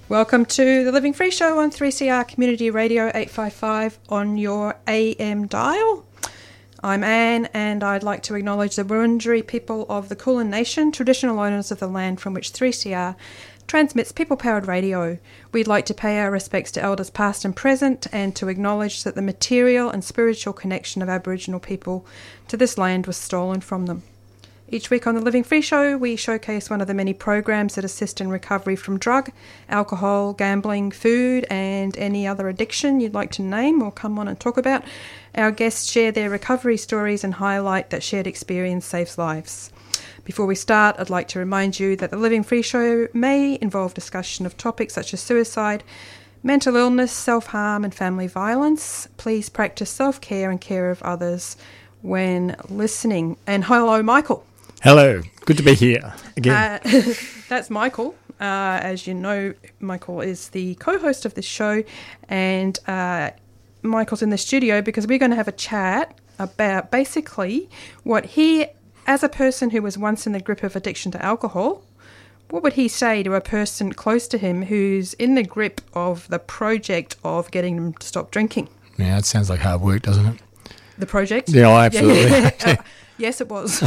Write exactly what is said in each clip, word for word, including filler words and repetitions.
Welcome to the Living Free Show on three C R Community Radio eight fifty-five on your A M dial. I'm Anne, and I'd like to acknowledge the Wurundjeri people of the Kulin Nation, traditional owners of the land from which three C R transmits people-powered radio. We'd like to pay our respects to elders past and present, and to acknowledge that the material and spiritual connection of Aboriginal people to this land was stolen from them. Each week on the Living Free Show, we showcase one of the many programs that assist in recovery from drug, alcohol, gambling, food, and any other addiction you'd like to name or come on and talk about. Our guests share their recovery stories and highlight that shared experience saves lives. Before we start, I'd like to remind you that the Living Free Show may involve discussion of topics such as suicide, mental illness, self-harm, and family violence. Please practice self-care and care of others when listening. And hello, Michael. Hello, good to be here again. Uh, that's Michael. Uh, as you know, Michael is the co-host of this show, and uh, Michael's in the studio because we're going to have a chat about basically what he, as a person who was once in the grip of addiction to alcohol, what would he say to a person close to him who's in the grip of the project of getting them to stop drinking? Yeah, it sounds like hard work, doesn't it? The project? Yeah, absolutely. Yeah, yeah. uh, yes, it was.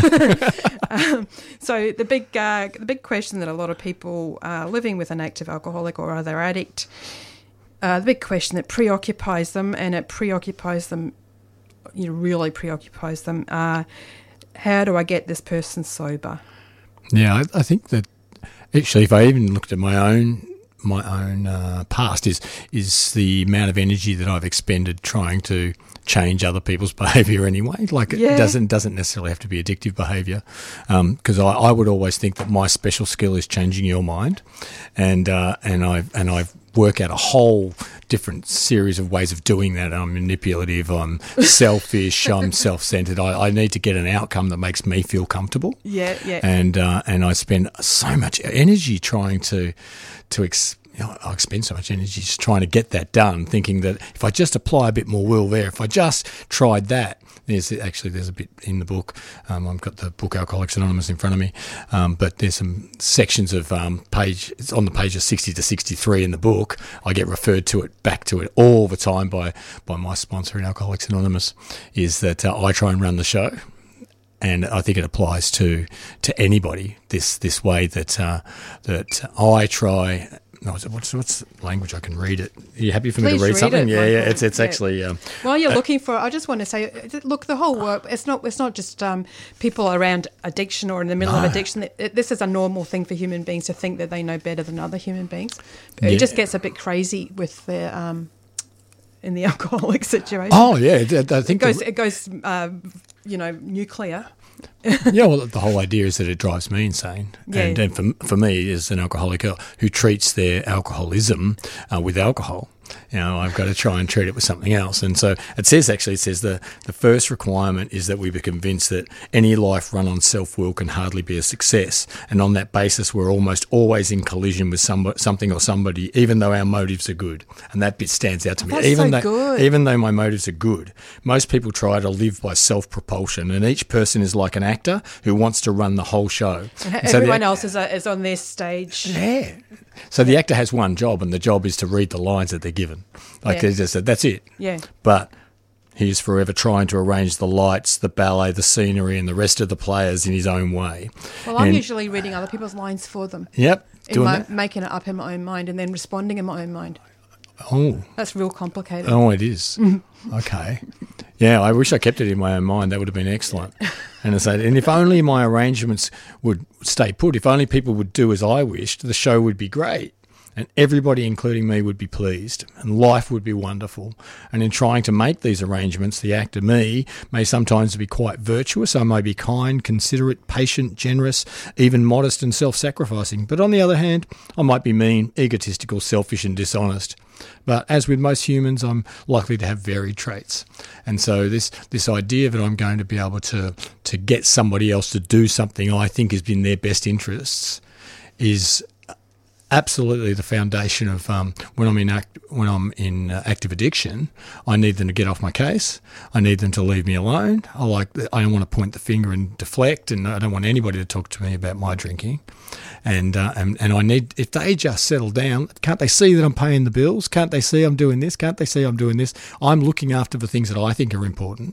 um, so the big, uh, the big question that a lot of people uh, living with an active alcoholic or other addict, uh, the big question that preoccupies them, and it preoccupies them, you know, really preoccupies them. Uh, how do I get this person sober? Yeah, I, I think that actually, if I even looked at my own my own uh, past, is is the amount of energy that I've expended trying to change other people's behaviour anyway. Like yeah. it doesn't doesn't necessarily have to be addictive behaviour, because um, I, I would always think that my special skill is changing your mind, and uh, and I and I work out a whole different series of ways of doing that. I'm manipulative, I'm selfish, I'm self-centred. I, I need to get an outcome that makes me feel comfortable. Yeah, yeah. And uh, and I spend so much energy trying to to. Ex- You know, I expend so much energy just trying to get that done, thinking that if I just apply a bit more will there, if I just tried that, there's actually there's a bit in the book. Um, I've got the book Alcoholics Anonymous in front of me, um, but there's some sections of um, page. It's on the pages sixty to sixty-three in the book. I get referred to it back to it all the time by by my sponsor in Alcoholics Anonymous. Is that uh, I try and run the show. And I think it applies to to anybody. This this way that uh, that I try. No, what's what's the language I can read it? Are you happy for Please me to read, read something? it, yeah, Michael. yeah. It's it's yeah. actually. Um, While you're uh, looking for, I just want to say, look, the whole work. It's not. It's not just um, people around addiction or in the middle No. of addiction. It, it, this is a normal thing for human beings to think that they know better than other human beings. It Yeah. just gets a bit crazy with the um, in the alcoholic situation. Oh yeah, I think it goes. the, It goes. Uh, you know, nuclear. yeah, well, the whole idea is that it drives me insane. Yeah. And, and for, for me, as an alcoholic who treats their alcoholism uh, with alcohol, you know, I've got to try and treat it with something else. And so it says, actually, it says the, the first requirement is that we be convinced that any life run on self-will can hardly be a success. And on that basis, we're almost always in collision with some, something or somebody, even though our motives are good. And that bit stands out to me. That's even so though, good. Even though my motives are good, most people try to live by self-propulsion. And each person is like an actor who wants to run the whole show. And so everyone the- else is, uh, is on their stage. Yeah. So the actor has one job, and the job is to read the lines that they're given. Like Yeah. they just said, that's it. Yeah. But he's forever trying to arrange the lights, the ballet, the scenery, and the rest of the players in his own way. Well, I'm And- usually reading other people's lines for them. Yep. In Doing my, that. making it up in my own mind and then responding in my own mind. Oh. That's real complicated. Oh, it is. Okay. Yeah, I wish I kept it in my own mind. That would have been excellent. And I said, and if only my arrangements would stay put, if only people would do as I wished, the show would be great. And everybody, including me, would be pleased, and life would be wonderful. And in trying to make these arrangements, the actor, me, may sometimes be quite virtuous. I may be kind, considerate, patient, generous, even modest and self-sacrificing. But on the other hand, I might be mean, egotistical, selfish and dishonest. But as with most humans, I'm likely to have varied traits. And so this this idea that I'm going to be able to, to get somebody else to do something I think is in their best interests is absolutely the foundation of um, when I'm in act, when I'm in uh, active addiction. I need them to get off my case. I need them to leave me alone. I like I don't want to point the finger and deflect, and I don't want anybody to talk to me about my drinking. And uh, and and I need, if they just settle down, can't they see that I'm paying the bills? Can't they see I'm doing this? Can't they see I'm doing this? I'm looking after the things that I think are important,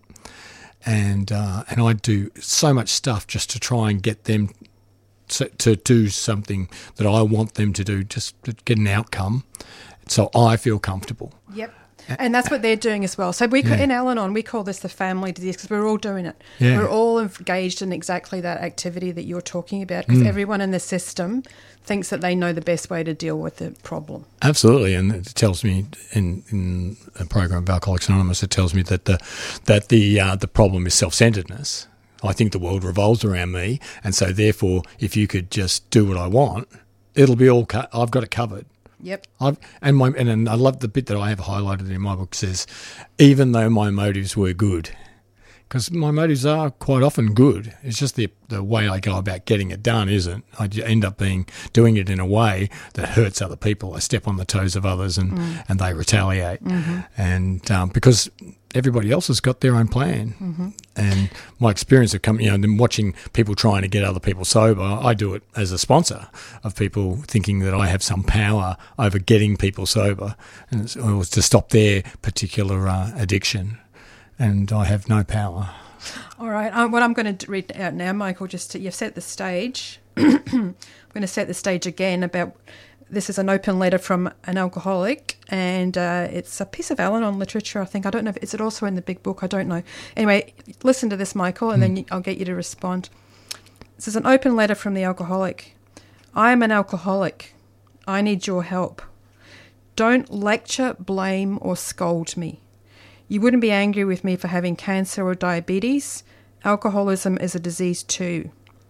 and uh, and I do so much stuff just to try and get them to, to do something that I want them to do, just to get an outcome, so I feel comfortable. Yep. And that's what they're doing as well. So we Yeah. in Al-Anon, we call this the family disease because we're all doing it. Yeah. We're all engaged in exactly that activity that you're talking about because Mm. everyone in the system thinks that they know the best way to deal with the problem. Absolutely, and it tells me in, in a program of Alcoholics Anonymous, it tells me that the that the uh, the problem is self-centeredness. I think the world revolves around me, and so therefore, if you could just do what I want, it'll be all. Co- I've got it covered. Yep. I've, and my and, and I love the bit that I have highlighted in my book says, even though my motives were good, because my motives are quite often good. It's just the the way I go about getting it done isn't. I end up being doing it in a way that hurts other people. I step on the toes of others, and, Mm. and they retaliate. Mm-hmm. And um, because everybody else has got their own plan. Mm-hmm. And my experience of coming, you know, then watching people trying to get other people sober, I do it as a sponsor of people thinking that I have some power over getting people sober, and it's, or to stop their particular uh, addiction, and I have no power. All right. Um, what I'm going to read out now, Michael, just to, you've set the stage. I'm going to set the stage again about. This is an open letter from an alcoholic, and uh, it's a piece of Al-Anon literature, I think. I don't know if is it also in the big book. I don't know. Anyway, listen to this, Michael, and mm. then you, I'll get you to respond. This is an open letter from the alcoholic. I am an alcoholic. I need your help. Don't lecture, blame, or scold me. You wouldn't be angry with me for having cancer or diabetes. Alcoholism is a disease too.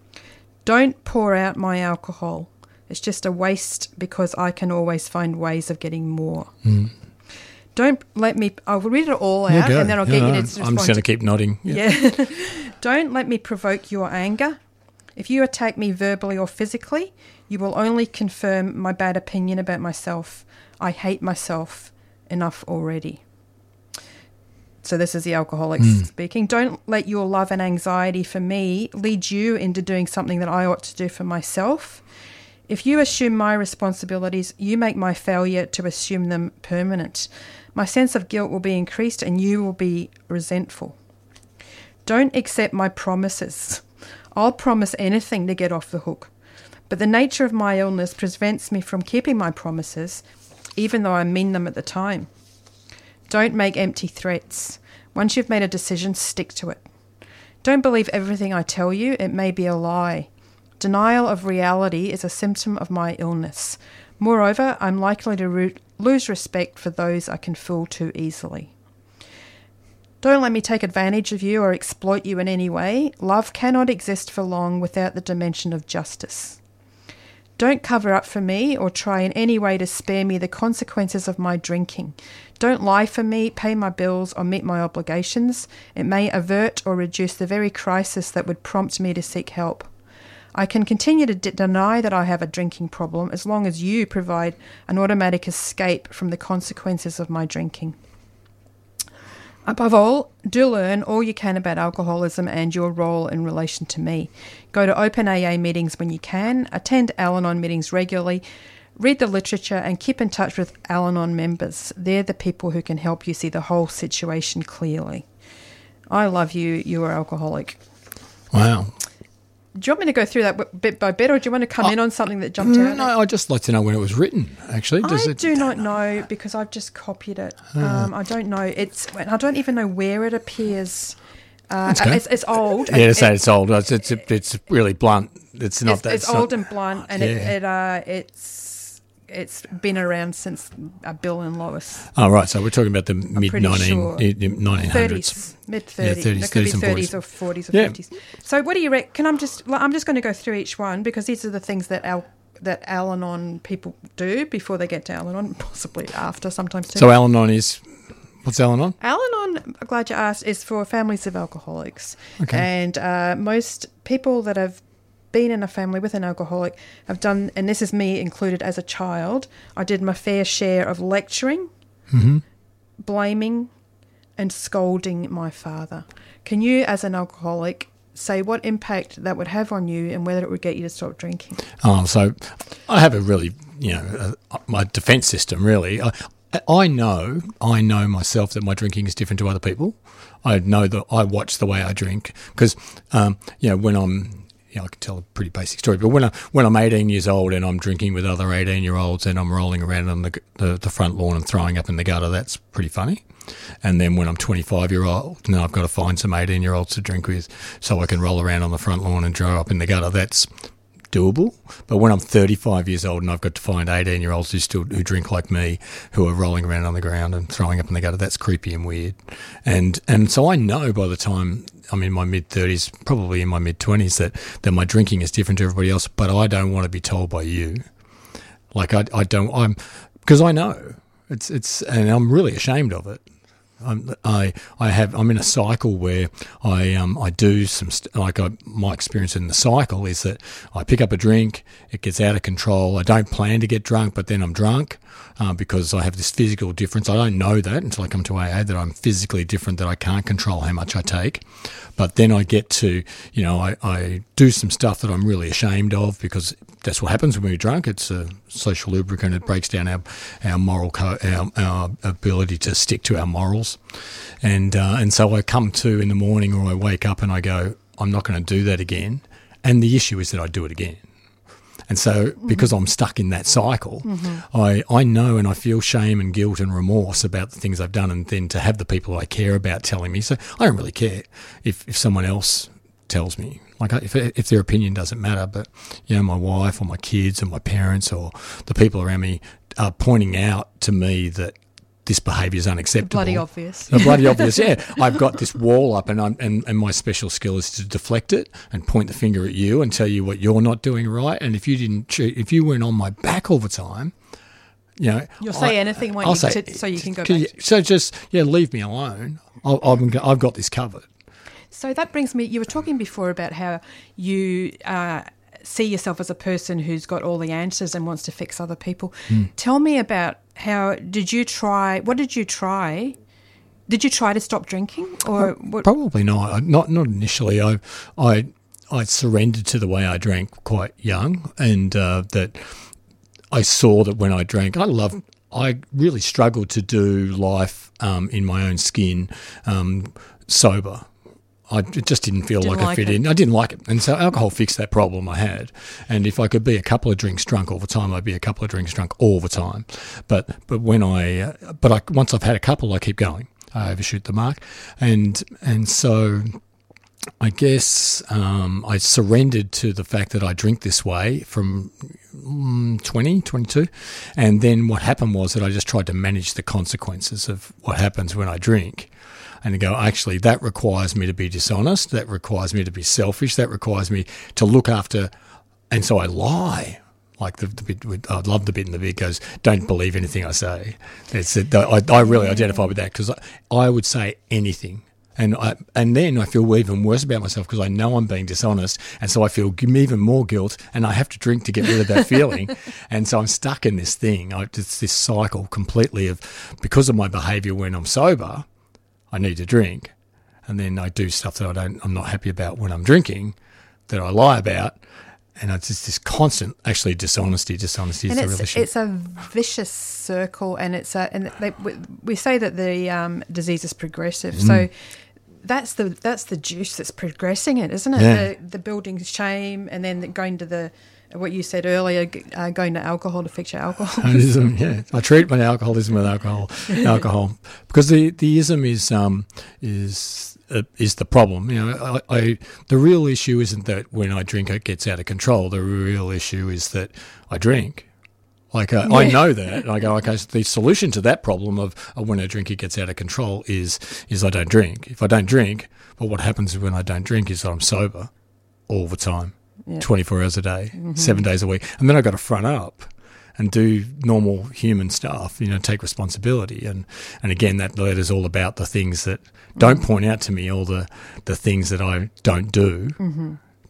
Don't pour out my alcohol. It's just a waste because I can always find ways of getting more. Mm. Don't let me... I'll read it all out Yeah, and then I'll yeah, get no, you to respond. I'm just going to keep nodding. Yeah. yeah. Don't let me provoke your anger. If you attack me verbally or physically, you will only confirm my bad opinion about myself. I hate myself enough already. So this is the alcoholic Mm. speaking. Don't let your love and anxiety for me lead you into doing something that I ought to do for myself. If you assume my responsibilities, you make my failure to assume them permanent. My sense of guilt will be increased and you will be resentful. Don't accept my promises. I'll promise anything to get off the hook. But the nature of my illness prevents me from keeping my promises, even though I mean them at the time. Don't make empty threats. Once you've made a decision, stick to it. Don't believe everything I tell you. It may be a lie. Denial of reality is a symptom of my illness. Moreover, I'm likely to ro- lose respect for those I can fool too easily. Don't let me take advantage of you or exploit you in any way. Love cannot exist for long without the dimension of justice. Don't cover up for me or try in any way to spare me the consequences of my drinking. Don't lie for me, pay my bills, or meet my obligations. It may avert or reduce the very crisis that would prompt me to seek help. I can continue to d- deny that I have a drinking problem as long as you provide an automatic escape from the consequences of my drinking. Above all, do learn all you can about alcoholism and your role in relation to me. Go to open A A meetings when you can, attend Al-Anon meetings regularly, read the literature and keep in touch with Al-Anon members. They're the people who can help you see the whole situation clearly. I love you, you are alcoholic. Wow. Do you want me to go through that bit by bit, or do you want to come oh, in on something that jumped out? No, I'd just like to know when it was written, actually. Does I it... do not know because I've just copied it. Uh, um, I don't know. It's I don't even know where it appears. Uh, it's, it's old. Yeah, to it, say it, it's old. It's, it's it's really blunt. It's not it's, that. It's old and blunt, and yeah. it, it uh, it's it's been around since uh, Bill and Lois. Oh right, so we're talking about the mid nineteen sure. nineteen hundreds, mid thirties. Yeah, thirties, it could be thirties or forties or yeah. fifties. So what do you reckon? Can I'm just I'm just going to go through each one because these are the things that Al that Al-Anon people do before they get to Al-Anon, possibly after sometimes too. So Al-Anon is. What's Al-Anon? Al-Anon, I'm glad you asked, is for families of alcoholics. Okay. And uh, most people that have been in a family with an alcoholic. I've done, and this is me included as a child, I did my fair share of lecturing, mm-hmm. blaming, and scolding my father. Can you, as an alcoholic, say what impact that would have on you and whether it would get you to stop drinking? Oh, so I have a really, you know, uh, my defence system, really. I, I know, I know myself that my drinking is different to other people. I know that I watch the way I drink because, um, you know, when I'm, you know, I can tell a pretty basic story, but when, I, when I'm eighteen years old and I'm drinking with other eighteen-year-olds and I'm rolling around on the, the, the front lawn and throwing up in the gutter, that's pretty funny. And then when I'm twenty-five-year-old, now I've got to find some eighteen-year-olds to drink with so I can roll around on the front lawn and throw up in the gutter, that's doable. But when I'm thirty-five years old and I've got to find eighteen-year-olds who still who drink like me, who are rolling around on the ground and throwing up in the gutter, that's creepy and weird. And and so I know by the time I'm in my mid-thirties, probably in my mid-twenties, that, that my drinking is different to everybody else, but I don't want to be told by you. Like, I, I don't, I'm, because I know. It's, it's, and I'm really ashamed of it. I'm, I I have I'm in a cycle where I um I do some st- like I, my experience in the cycle is that I pick up a drink, it gets out of control. I don't plan to get drunk, but then I'm drunk uh, because I have this physical difference. I don't know that until I come to A A that I'm physically different, that I can't control how much I take. But then I get to, you know, I, I do some stuff that I'm really ashamed of because that's what happens when we're drunk. It's a social lubricant. It breaks down our our moral co- our, our ability to stick to our morals, and uh, and so I come to in the morning or I wake up and I go, I'm not going to do that again. And the issue is that I do it again. And so because I'm stuck in that cycle, mm-hmm. I, I know and I feel shame and guilt and remorse about the things I've done, and then to have the people I care about telling me. So I don't really care if, if someone else tells me. Like if if their opinion doesn't matter, but you know, my wife or my kids or my parents or the people around me are pointing out to me that this behaviour is unacceptable. Bloody obvious. The bloody obvious, yeah. I've got this wall up and, I'm, and and my special skill is to deflect it and point the finger at you and tell you what you're not doing right. And if you didn't, if you weren't on my back all the time, you know, you'll say I, anything, won't I'll you, say, to, so you can go back. You, so just yeah, leave me alone. I'll, I've I've got this covered. So that brings me. You were talking before about how you uh, see yourself as a person who's got all the answers and wants to fix other people. Mm. Tell me about how did you try? What did you try? Did you try to stop drinking, or what? Probably not. Not not initially. I I I surrendered to the way I drank quite young, and uh, that I saw that when I drank, I loved. I really struggled to do life um, in my own skin um, sober. I it just didn't feel didn't like, like I fit it. in. I didn't like it. And so alcohol fixed that problem I had. And if I could be a couple of drinks drunk all the time, I'd be a couple of drinks drunk all the time. But but when I uh, but I, once I've had a couple, I keep going. I overshoot the mark. And and so I guess um, I surrendered to the fact that I drink this way from mm, twenty, twenty-two. And then what happened was that I just tried to manage the consequences of what happens when I drink. And to go, actually, that requires me to be dishonest. That requires me to be selfish. That requires me to look after. And so I lie. Like the, the bit, with, I love the bit in the bit goes, don't believe anything I say. It's a, I, I really identify with that because I, I would say anything. And I, and then I feel even worse about myself because I know I'm being dishonest, and so I feel even more guilt, and I have to drink to get rid of that feeling. And so I'm stuck in this thing. I, it's this cycle completely of, because of my behaviour when I'm sober, I need to drink, and then I do stuff that I don't, I'm not happy about when I'm drinking, that I lie about, and it's just this constant, actually, dishonesty. Dishonesty is and the it's, real issue. it's a vicious circle, and it's a, and they, we, we say that the um, disease is progressive, mm. so that's the that's the juice that's progressing it, isn't it? Yeah. The, the building shame, and then going to the. What you said earlier, uh, going to alcohol to fix your alcoholism. Yeah, I treat my alcoholism with alcohol, alcohol, because the, the ism is um is uh, is the problem. You know, I, I the real issue isn't that when I drink it gets out of control. The real issue is that I drink. Like uh, yeah. I know that, and I go, okay. So the solution to that problem of uh, when I drink it gets out of control is is I don't drink. If I don't drink, well, what happens when I don't drink is that I'm sober all the time. Yeah. twenty-four hours a day, mm-hmm. seven days a week. And then I've got to front up and do normal human stuff, you know, take responsibility. And, and again, that letter is all about the things that don't point out to me, all the, the things that I don't do. Mm-hmm.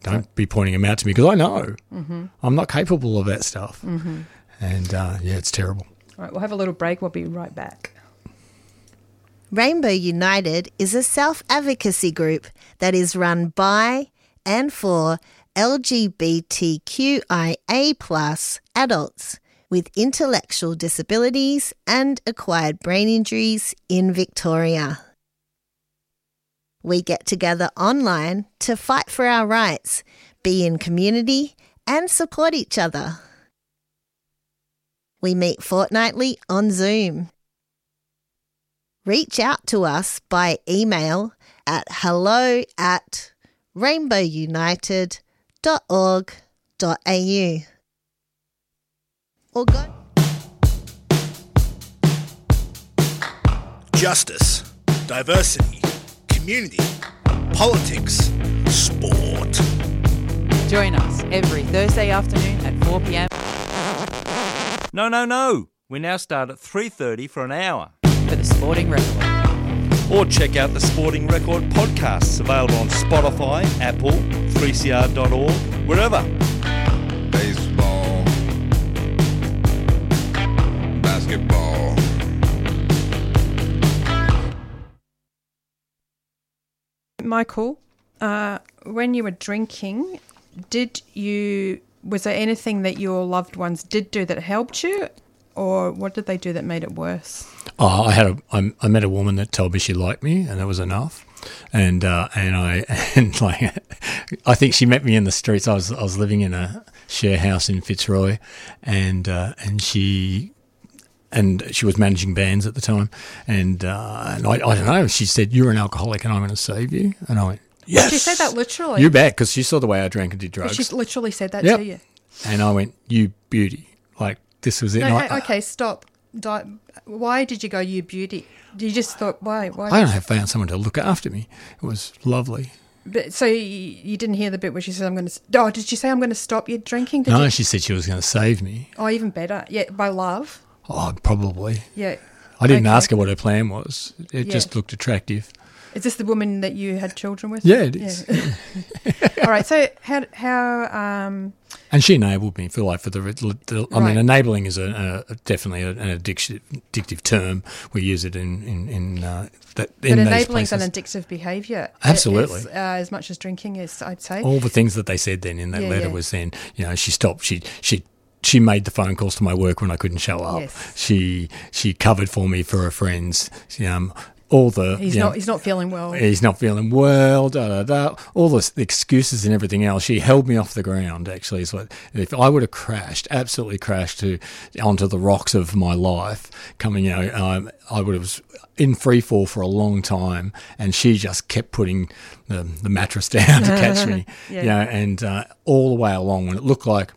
don't be pointing them out to me because I know mm-hmm. I'm not capable of that stuff. Mm-hmm. And, uh, yeah, it's terrible. All right, we'll have a little break. We'll be right back. Rainbow United is a self-advocacy group that is run by and for L G B T Q I A plus adults with intellectual disabilities and acquired brain injuries in Victoria. We get together online to fight for our rights, be in community and support each other. We meet fortnightly on Zoom. Reach out to us by email at hello at rainbow united dot org dot a u. Or go. Justice, diversity, community, politics, sport. Join us every Thursday afternoon at four p.m. No, no, no. We now start at three thirty for an hour. for the Sporting Record. Or check out the Sporting Record podcasts available on Spotify, Apple, three c r dot org, wherever. Baseball, basketball. Michael, uh, when you were drinking, did you was there anything that your loved ones did do that helped you, or what did they do that made it worse? Oh, I had a I, I met a woman that told me she liked me, and that was enough. And uh, and I and like I think she met me in the streets. I was I was living in a share house in Fitzroy, and uh, and she. And she was managing bands at the time, and uh, and I, I don't know. She said, "You're an alcoholic, and I'm going to save you." And I went, "Yes." Did she say that literally? You bet, because she saw the way I drank and did drugs. She literally said that yep. to you. And I went, "You beauty!" Like this was it. No, I, okay, stop. Di- Why did you go, "You beauty"? You just thought, why? Why? I don't have found someone to look after me. It was lovely. But so you, you didn't hear the bit where she said, "I'm going to." Oh, did she say, "I'm going to stop you drinking"? Did no, you? She said she was going to save me. Oh, even better. Yeah, by love. Oh, probably. Yeah. I didn't Okay. ask her what her plan was. It Yeah. just looked attractive. Is this the woman that you had children with? Yeah, it is. Yeah. All right. So how how um And she enabled me. Feel like for the, the I Right. mean, enabling is a, a definitely an addiction, addictive term. We use it in in, in uh, that. but in enabling these is an places. addictive behaviour. Absolutely. As, uh, as much as drinking is, I'd say. All the things that they said then in that Yeah, letter yeah. was then, you know, she stopped. She she. She made the phone calls to my work when I couldn't show up. Yes. She she covered for me for her friends. She, um, all the He's you know, not. He's not feeling well. He's not feeling well, da da da. All the excuses and everything else. She held me off the ground. Actually, is what if I would have crashed, absolutely crashed to onto the rocks of my life. Coming, you know, um, I would have in free fall for a long time, and she just kept putting the, the mattress down to catch me. Yeah. You know, and uh, all the way along when it looked like.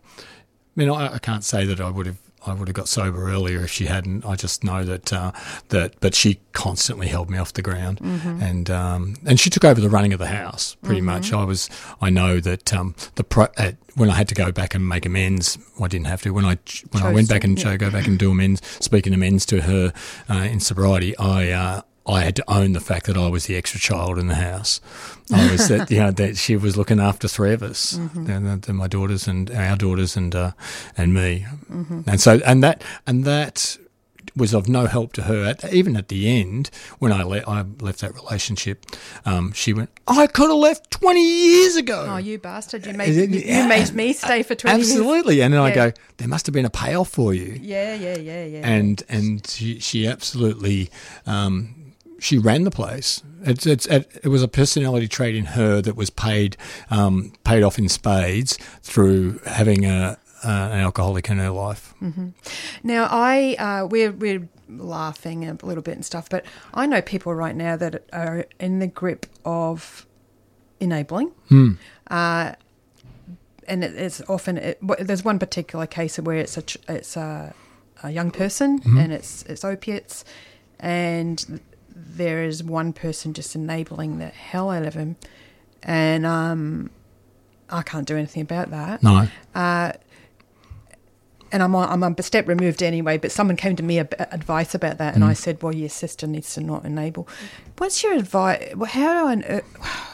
I mean, I, I can't say that I would have. I would have got sober earlier if she hadn't. I just know that uh, that, but she constantly held me off the ground, Mm-hmm. and um, and she took over the running of the house pretty Mm-hmm. much. I was, I know that um, the pro, uh, when I had to go back and make amends, I didn't have to. When I when I Chose went to, back and yeah. so go back and do amends, speaking amends to her uh, in sobriety, I. Uh, I had to own the fact that I was the extra child in the house. I was that, you know, that she was looking after three of us, Mm-hmm. and, and my daughters and our daughters and uh, and me, Mm-hmm. and so and that and that was of no help to her. At, even at the end, when I le- I left that relationship, um, she went, "I could have left twenty years ago." Oh, you bastard! You made Is it- you, yeah. you made me stay for twenty years. Absolutely, and then I Yeah. go, "There must have been a payoff for you." Yeah, yeah, yeah, yeah. And and she, she absolutely. Um, She ran the place. It's, it's, it, it was a personality trait in her that was paid um, paid off in spades through having a, uh, an alcoholic in her life. Mm-hmm. Now, I uh, we're we're laughing a little bit and stuff, but I know people right now that are in the grip of enabling, Hmm. uh, and it, it's often it, w- there's one particular case where it's a ch- it's a, a young person Mm-hmm. and it's it's opiates, and there is one person just enabling the hell out of him, and um, I can't do anything about that. No. Uh, and I'm on, I'm a step removed anyway, but someone came to me ab- advice about that, and Mm. I said, well, your sister needs to not enable. What's your advice? How do I... Uh,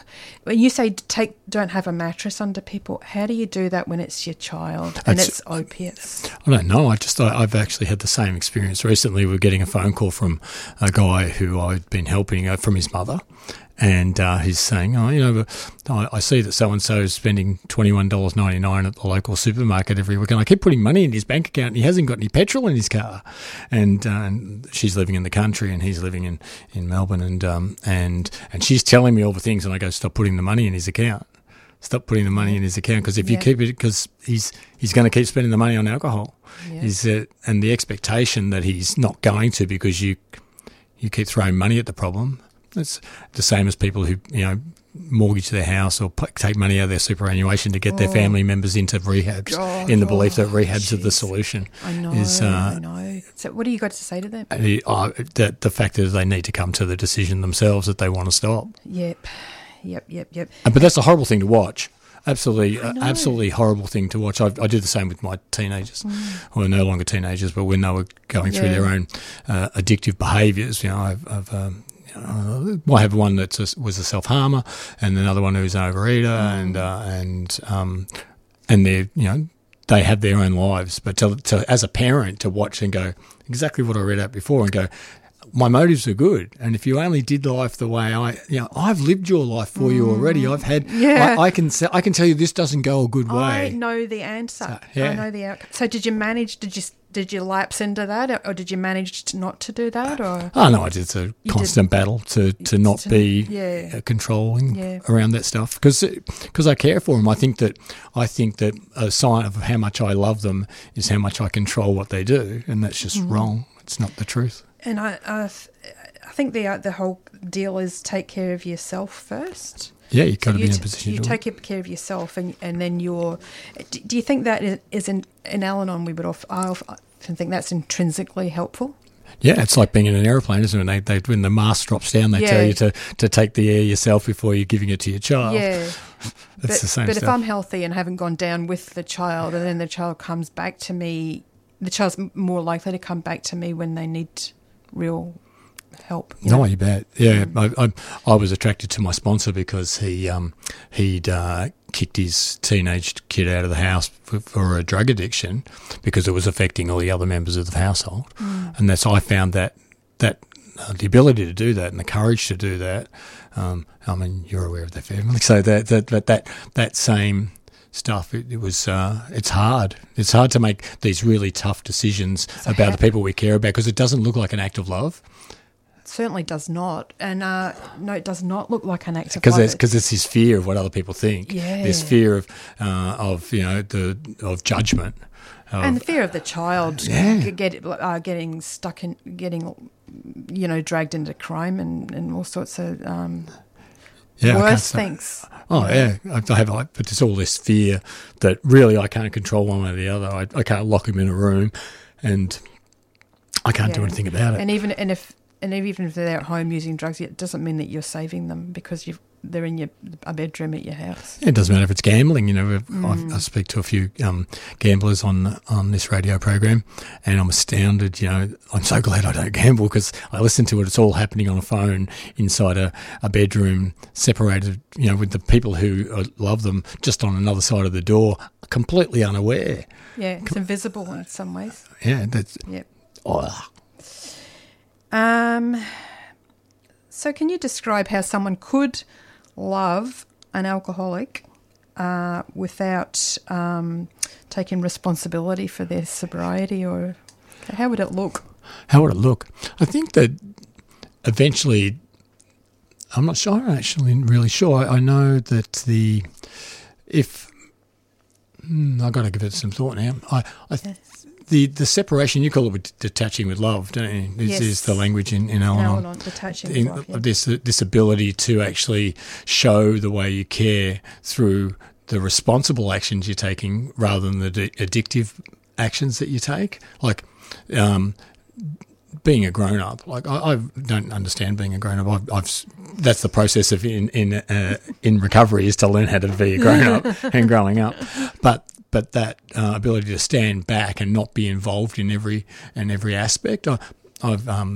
when you say take, don't have a mattress under people, how do you do that when it's your child and That's- it's opiates? I don't know. I just I, I've actually had the same experience recently. We were getting a phone call from a guy who I'd been helping uh, from his mother, and uh, he's saying, "Oh, you know, I, I see that so and so is spending twenty one dollars ninety nine at the local supermarket every week, and I keep putting money in his bank account, and he hasn't got any petrol in his car." And, uh, and she's living in the country, and he's living in, in Melbourne, and um and and she's telling me all the things, and I go, "Stop putting the money in his account. Stop putting the money in his account, because if you Yeah. keep it, because he's he's going to keep spending the money on alcohol." Yeah. Is that, and the expectation that he's not going to because you you keep throwing money at the problem. It's the same as people who, you know, mortgage their house or p- take money out of their superannuation to get their Oh. family members into rehabs, God, in the belief that oh, rehabs are the jeez. solution. I know, Is, uh, I know. So what do you got to say to them? The, uh, the, the fact is they need to come to the decision themselves that they want to stop. Yep, yep, yep, yep. Uh, But that's a horrible thing to watch. Absolutely, I uh, know. absolutely horrible thing to watch. I, I do the same with my teenagers, who are no longer teenagers, but when they were going through Mm. Yeah. their own uh, addictive behaviours. You know, I've, I've um, you know, I have one that was a self harmer, and another one who's an overeater, Mm. and uh, and um, and they're, you know, they have their own lives. But to, to as a parent to watch and go exactly what I read out before and go, my motives are good, and if you only did life the way I, you know, I've lived your life for you already. I've had, Yeah. I, I can, se- I can tell you this doesn't go a good way. I know the answer. So, yeah. I know the outcome. So did you manage? Did you did you lapse into that, or did you manage to not to do that? Or Oh no, it's a You constant battle to, to not to- be yeah. uh, controlling Yeah. around that stuff, because I care for them. I think that I think that a sign of how much I love them is how much I control what they do, and that's just Mm-hmm. wrong. It's not the truth. and I I, th- I think the uh, the whole deal is take care of yourself first. Yeah, you've got to you be in a t- position you to do it. take care of yourself, and and then you're. Do, do you think that is, is in in Al-Anon? We would off, I often think that's intrinsically helpful. Yeah, it's like being in an aeroplane, isn't it? They, they, when the mast drops down, they tell Yeah. you to, to take the air yourself before you're giving it to your child. Yeah. It's but, the same but stuff. if I'm healthy and haven't gone down with the child, and then the child comes back to me, the child's m- more likely to come back to me when they need real help. you No, know? you bet. Yeah, I, I, I was attracted to my sponsor because he um, he'd uh, kicked his teenage kid out of the house for, for a drug addiction because it was affecting all the other members of the household, Mm. and that's I found that that uh, the ability to do that and the courage to do that. Um, I mean, you're aware of their family, so that that that that, that same stuff. It, it was. Uh, it's hard. It's hard to make these really tough decisions about how- the people we care about because it doesn't look like an act of love. Certainly does not, and uh, no, it does not look like an act of Because love. there's because there's this fear of what other people think. Yeah. This fear of uh, of you know the of judgment. Of, and the fear of the child Yeah. g- get uh, getting stuck in, getting, you know, dragged into crime and, and all sorts of um, yeah, I can't worse say- things. Oh yeah, I I have like, but there's all this fear that really I can't control one way or the other. I, I can't lock him in a room, and I can't do Yeah. anything about it. And even and if and even if they're at home using drugs, it doesn't mean that you're saving them because you've they're in your a bedroom at your house. It doesn't matter if it's gambling. You know, Mm. I, I speak to a few um, gamblers on on this radio program, and I'm astounded. You know, I'm so glad I don't gamble because I listen to it. It's all happening on a phone inside a, a bedroom, separated. You know, with the people who uh, love them just on another side of the door, completely unaware. Yeah, it's invisible in some ways. Yeah, that's. Yep. Oh, Um. So, can you describe how someone could love an alcoholic uh, without um, taking responsibility for their sobriety, or how would it look? how would it look? I think that eventually, I'm not sure. I'm actually really sure. I know that the if hmm, I've got to give it some thought now. I, I the the separation you call it with detaching with love, don't you? This Yes. is the language in in Al-Anon. Al-Anon, detaching In- with love, yeah. This this ability to actually show the way you care through the responsible actions you're taking rather than the d- addictive actions that you take, like. Um, being a grown up, like I, I don't understand being a grown up. I've, I've that's the process of in in uh, in recovery is to learn how to be a grown up and growing up. But but that uh, ability to stand back and not be involved in every in every aspect. I, I've um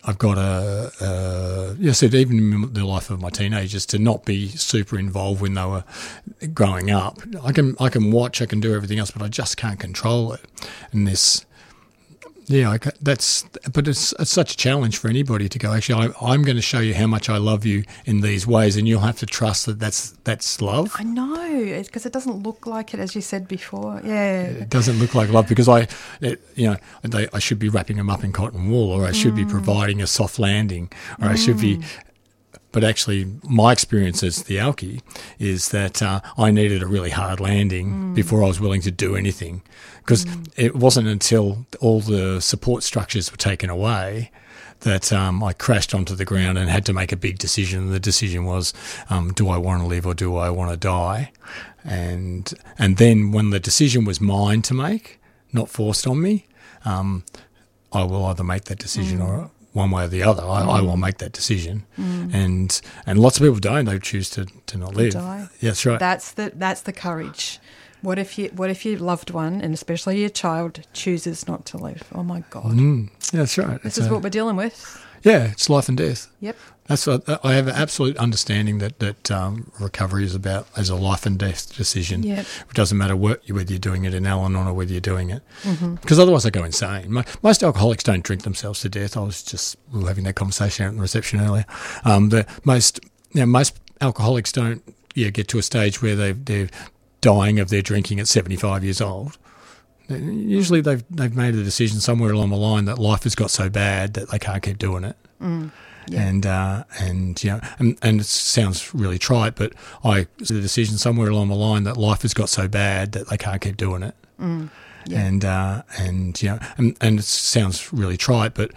I've got a, a yeah, so even in the life of my teenagers, to not be super involved when they were growing up. I can I can watch, I can do everything else, but I just can't control it. And this, yeah, I, ca- that's, but it's, it's such a challenge for anybody to go, actually, I, I'm going to show you how much I love you in these ways, and you'll have to trust that that's, that's love. I know, because it doesn't look like it, as you said before. Yeah. It doesn't look like love because I, it, you know, they, I should be wrapping them up in cotton wool, or I should mm. be providing a soft landing, or mm. I should be. But actually, my experience as the alky is that uh, I needed a really hard landing mm. before I was willing to do anything, because mm. it wasn't until all the support structures were taken away that um, I crashed onto the ground and had to make a big decision. And the decision was, um, do I want to live or do I want to die? And and then when the decision was mine to make, not forced on me, um, I will either make that decision mm. or one way or the other. I, mm. I will make that decision. Mm. And and lots of people don't. They choose to, to not live. Die. Yeah, that's right. That's the that's the courage. What if you what if your loved one, and especially your child, chooses not to live? Oh my God. Mm. Yeah, that's right. This it's is a, what we're dealing with. Yeah, it's life and death. Yep. That's what, I have an absolute understanding that that um, recovery is about as a life and death decision. Yep. It doesn't matter what, whether you're doing it in Al-Anon or whether you're doing it, because mm-hmm. otherwise I go insane. My, most alcoholics don't drink themselves to death. I was just we were having that conversation out in the reception earlier. Um, the most you know, most alcoholics don't yeah, get to a stage where they they're dying of their drinking at seventy-five years old. Usually they've they've made a decision somewhere along the line that life has got so bad that they can't keep doing it. Mm. Yeah. And uh, and you know, and, and it sounds really trite, but I the decision somewhere along the line that life has got so bad that they can't keep doing it. Mm. Yeah. And uh, and you know, and, and it sounds really trite, but